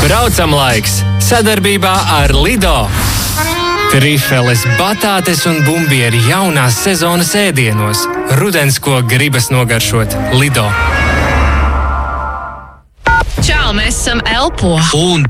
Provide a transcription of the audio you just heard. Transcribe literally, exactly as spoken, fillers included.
Braucam laiks sadarbībā ar Lido. Trifeles, batātes un bumbieri jaunās sezonas ēdienos. Rudens, ko gribas nogaršot. Lido. Čau, mēs esam Elpo. Un